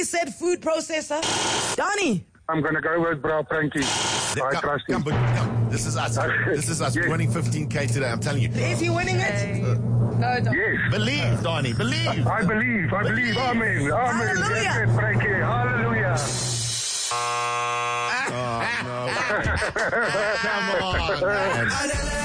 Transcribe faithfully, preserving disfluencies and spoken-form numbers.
said food processor. Donnie. I'm going to go with Bra Frankie. I Come, trust come, him. but come. This is us. This is us Yes. winning fifteen K today. I'm telling you. Is he winning it? No, don't. Yes. Believe, Donnie. Believe. I believe. I believe. Amen. Amen. Hallelujah. Yes, Frankie. Hallelujah. Oh, no. Come on, man.